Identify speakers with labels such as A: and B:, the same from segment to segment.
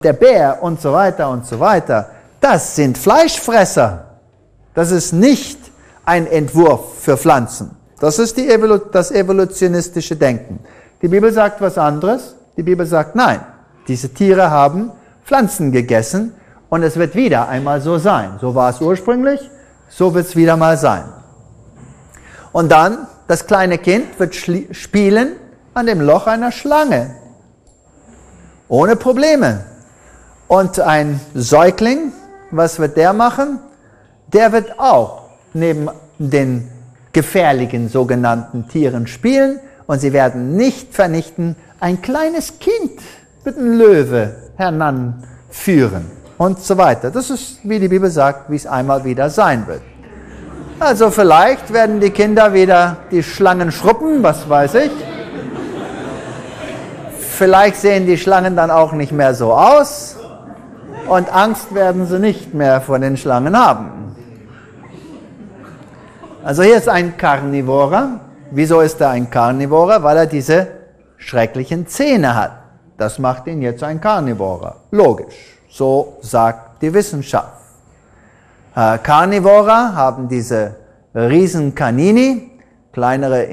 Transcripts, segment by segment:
A: der Bär und so weiter, das sind Fleischfresser. Das ist nicht ein Entwurf für Pflanzen. Das ist das evolutionistische Denken. Die Bibel sagt was anderes. Die Bibel sagt, nein, diese Tiere haben Pflanzen gegessen und es wird wieder einmal so sein. So war es ursprünglich, so wird es wieder mal sein. Und dann, das kleine Kind wird spielen an dem Loch einer Schlange. Ohne Probleme. Und ein Säugling, was wird der machen? Der wird auch neben den gefährlichen sogenannten Tieren spielen und sie werden nicht vernichten. Ein kleines Kind wird ein Löwe heranführen und so weiter. Das ist, wie die Bibel sagt, wie es einmal wieder sein wird. Also vielleicht werden die Kinder wieder die Schlangen schruppen, was weiß ich. Vielleicht sehen die Schlangen dann auch nicht mehr so aus und Angst werden sie nicht mehr vor den Schlangen haben. Also hier ist ein Karnivorer. Wieso ist er ein Karnivorer? Weil er diese schrecklichen Zähne hat. Das macht ihn jetzt ein Karnivorer. Logisch. So sagt die Wissenschaft. Karnivorer haben diese Riesencanini, kleinere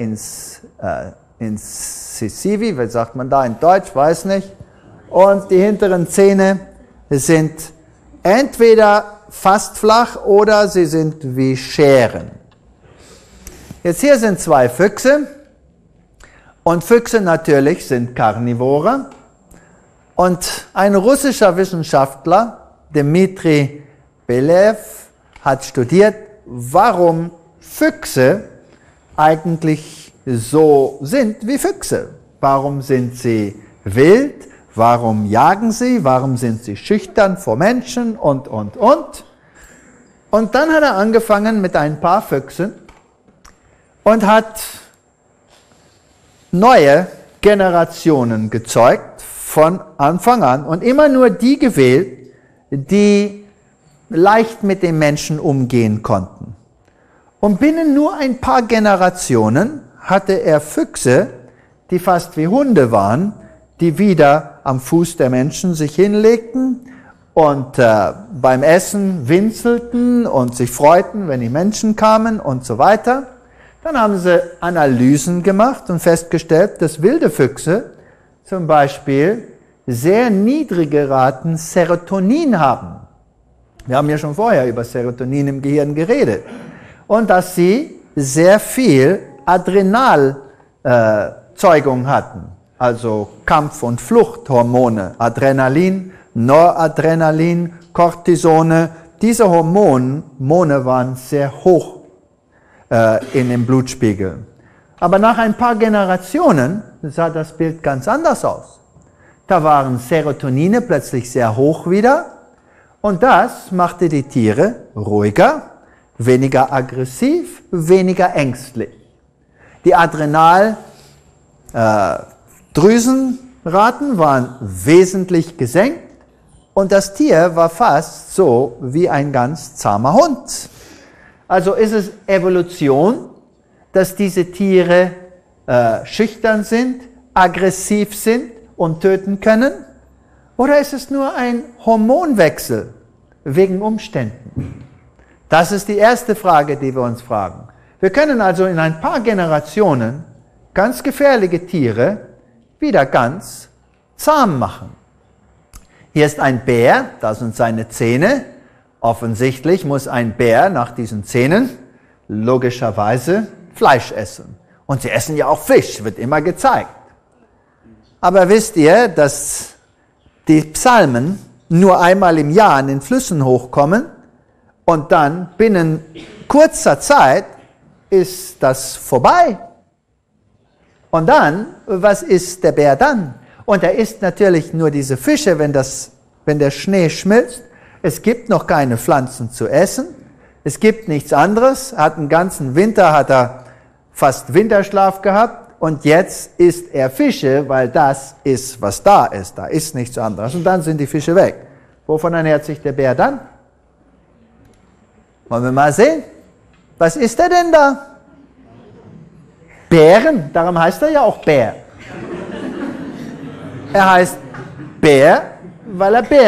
A: Incisivi, was sagt man da in Deutsch, weiß nicht. Und die hinteren Zähne sind entweder fast flach oder sie sind wie Scheren. Jetzt hier sind zwei Füchse und Füchse natürlich sind Karnivore und ein russischer Wissenschaftler, Dmitri Belev, hat studiert, warum Füchse eigentlich so sind wie Füchse. Warum sind sie wild? Warum jagen sie? Warum sind sie schüchtern vor Menschen? Und. Und dann hat er angefangen mit ein paar Füchsen und hat neue Generationen gezeugt von Anfang an und immer nur die gewählt, die leicht mit den Menschen umgehen konnten. Und binnen nur ein paar Generationen hatte er Füchse, die fast wie Hunde waren, die wieder am Fuß der Menschen sich hinlegten und beim Essen winselten und sich freuten, wenn die Menschen kamen und so weiter. Dann haben sie Analysen gemacht und festgestellt, dass wilde Füchse zum Beispiel sehr niedrige Raten Serotonin haben. Wir haben ja schon vorher über Serotonin im Gehirn geredet. Und dass sie sehr viel Adrenalzeugung hatten, also Kampf- und Fluchthormone, Adrenalin, Noradrenalin, Cortisone. Diese Hormone waren sehr hoch in dem Blutspiegel. Aber nach ein paar Generationen sah das Bild ganz anders aus. Da waren Serotonine plötzlich sehr hoch wieder und das machte die Tiere ruhiger, weniger aggressiv, weniger ängstlich. Die Adrenaldrüsenraten waren wesentlich gesenkt und das Tier war fast so wie ein ganz zahmer Hund. Also ist es Evolution, dass diese Tiere schüchtern sind, aggressiv sind und töten können? Oder ist es nur ein Hormonwechsel wegen Umständen? Das ist die erste Frage, die wir uns fragen. Wir können also in ein paar Generationen ganz gefährliche Tiere wieder ganz zahm machen. Hier ist ein Bär, da sind seine Zähne. Offensichtlich muss ein Bär nach diesen Zähnen logischerweise Fleisch essen. Und sie essen ja auch Fisch, wird immer gezeigt. Aber wisst ihr, dass die Psalmen nur einmal im Jahr in den Flüssen hochkommen und dann binnen kurzer Zeit ist das vorbei? Und dann, was isst der Bär dann? Und er isst natürlich nur diese Fische, wenn der Schnee schmilzt. Es gibt noch keine Pflanzen zu essen. Es gibt nichts anderes. Den ganzen Winter hat er fast Winterschlaf gehabt. Und jetzt isst er Fische, weil das ist, was da ist. Da ist nichts anderes. Und dann sind die Fische weg. Wovon ernährt sich der Bär dann? Wollen wir mal sehen? Was isst er denn da? Bären. Darum heißt er ja auch Bär. Er heißt Bär, weil er